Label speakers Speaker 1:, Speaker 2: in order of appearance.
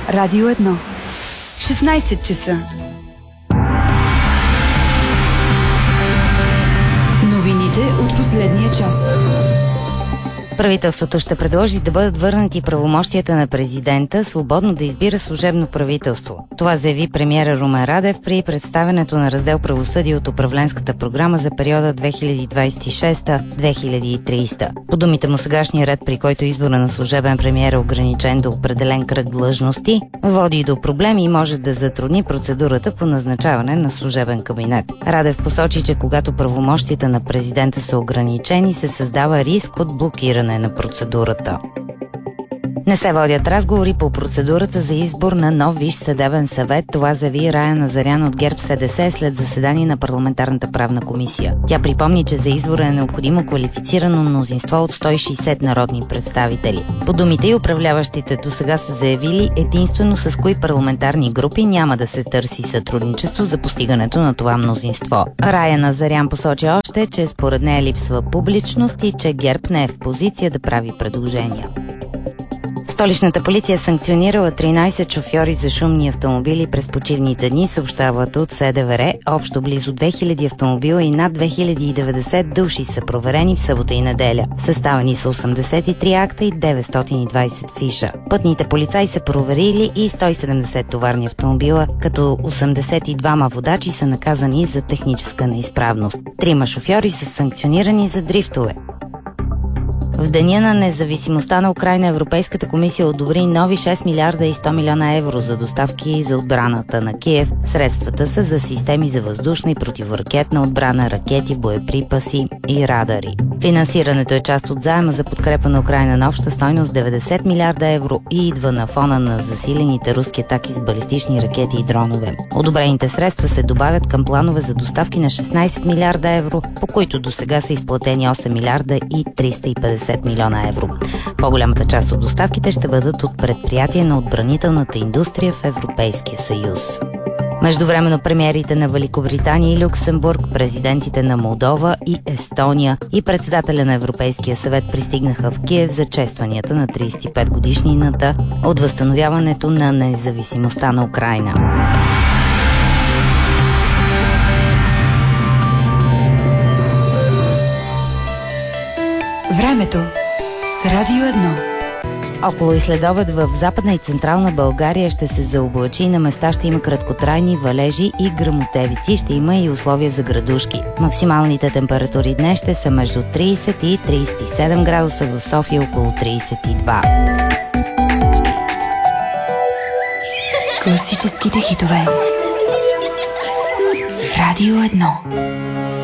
Speaker 1: Радио 1. 16 часа. Новините от последния час.
Speaker 2: Правителството ще предложи да бъдат върнати правомощията на президента свободно да избира служебно правителство. Това заяви премиера Румен Радев при представянето на раздел правосъдие от управленската програма за периода 2026-2030. По думите му, сегашния ред, при който избора на служебен премиер е ограничен до определен кръг длъжности, води до проблеми и може да затрудни процедурата по назначаване на служебен кабинет. Радев посочи, че когато правомощията на президента са ограничени, се създава риск от блокиране на процедурата. Не се водят разговори по процедурата за избор на нов Висш съдебен съвет. Това заяви Рая Назарян от ГЕРБ-СДС след заседание на парламентарната правна комисия. Тя припомни, че за избора е необходимо квалифицирано мнозинство от 160 народни представители. По думите и управляващите досега са заявили единствено с кои парламентарни групи няма да се търси сътрудничество за постигането на това мнозинство. Рая Назарян посочи още, че според нея липсва публичност и че ГЕРБ не е в позиция да прави предложения. Столичната полиция санкционирала 13 шофьори за шумни автомобили през почивните дни, съобщават от СДВР. Общо близо 2000 автомобила и над 2090 души са проверени в събота и неделя. Съставени са 83 акта и 920 фиша. Пътните полицаи са проверили и 170 товарни автомобила, като 82 водачи са наказани за техническа неизправност. 3 шофьори са санкционирани за дрифтове. В деня на независимостта на Украйна Европейската комисия одобри нови 6 милиарда и 100 милиона евро за доставки за отбраната на Киев. Средствата са за системи за въздушна и противоракетна отбрана, ракети, боеприпаси и радари. Финансирането е част от заема за подкрепа на Украйна на обща стойност 90 милиарда евро и идва на фона на засилените руски атаки с балистични ракети и дронове. Одобрените средства се добавят към планове за доставки на 16 милиарда евро, по които досега са изплатени 8 милиарда и 350 милиона евро. По-голямата част от доставките ще бъдат от предприятия на отбранителната индустрия в Европейския съюз. Междувременно премиерите на Великобритания и Люксембург, президентите на Молдова и Естония и председателя на Европейския съвет пристигнаха в Киев за честванията на 35-годишнината от възстановяването на независимостта на Украйна.
Speaker 1: Времето с Радио 1.
Speaker 2: Около и следобед в Западна и Централна България ще се заоблачи, на места ще има краткотрайни валежи и гръмотевици, ще има и условия за градушки. Максималните температури днес ще са между 30 и 37 градуса, в София около 32.
Speaker 1: Класическите хитове. Радио 1.